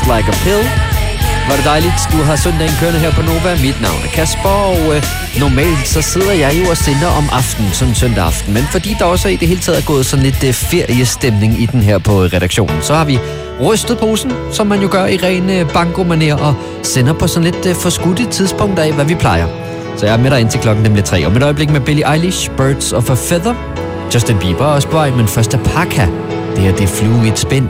Like a Pill. Var det dejligt, du har søndagen kørende her på Nova. Mit navn er Kasper, og normalt så sidder jeg jo og sender om aftenen, sådan søndag aften. Men fordi der også i det hele taget er gået sådan lidt feriestemning i den her på redaktionen, så har vi rystet posen, som man jo gør i ren banko-manér, og sender på sådan lidt forskudte tidspunkter af, hvad vi plejer. Så jeg er med dig indtil klokken nemlig 3. Om et øjeblik med Billie Eilish, Birds of a Feather. Justin Bieber er også på vej, men først er Parka. Det her, det er Flue i et spænd.